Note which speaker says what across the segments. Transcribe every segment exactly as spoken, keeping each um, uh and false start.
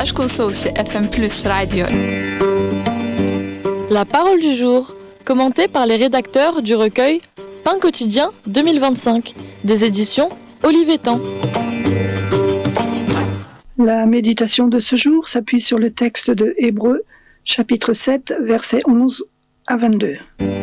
Speaker 1: Aš klausausi F M plus radio.
Speaker 2: La parole du jour, commentée par les rédacteurs du recueil Pain quotidien deux mille vingt-cinq, des éditions Olivetan.
Speaker 3: La méditation de ce jour s'appuie sur le texte de Hébreux, chapitre sept, versets onze à vingt-deux.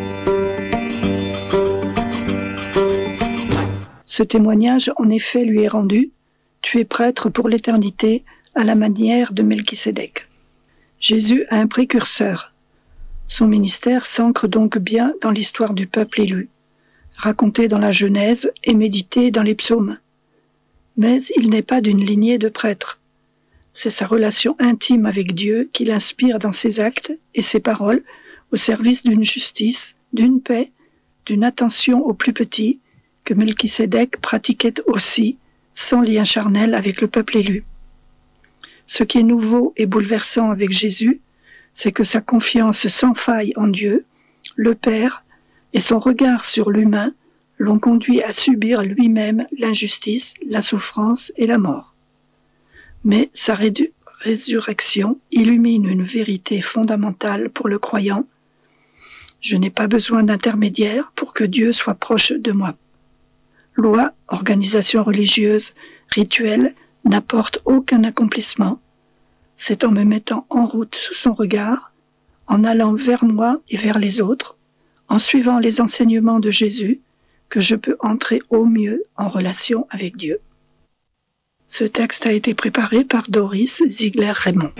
Speaker 3: Ce témoignage, en effet, lui est rendu. Tu es prêtre pour l'éternité, à la manière de Melchisédek. Jésus a un précurseur. Son ministère s'ancre donc bien dans l'histoire du peuple élu, raconté dans la Genèse et médité dans les psaumes. Mais il n'est pas d'une lignée de prêtres. C'est sa relation intime avec Dieu qui l'inspire dans ses actes et ses paroles au service d'une justice, d'une paix, d'une attention aux plus petits que Melchisédek pratiquait aussi sans lien charnel avec le peuple élu. Ce qui est nouveau et bouleversant avec Jésus, c'est que sa confiance sans faille en Dieu, le Père, et son regard sur l'humain l'ont conduit à subir lui-même l'injustice, la souffrance et la mort. Mais sa rédu- résurrection illumine une vérité fondamentale pour le croyant. Je n'ai pas besoin d'intermédiaire pour que Dieu soit proche de moi. Loi, organisation religieuse, rituel n'apportent aucun accomplissement. C'est en me mettant en route sous son regard, en allant vers moi et vers les autres, en suivant les enseignements de Jésus, que je peux entrer au mieux en relation avec Dieu. Ce texte a été préparé par Doris Ziegler-Raymond.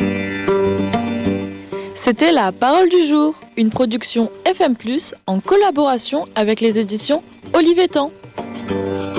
Speaker 2: C'était la parole du jour, une production F M plus, en collaboration avec les éditions Olivetan.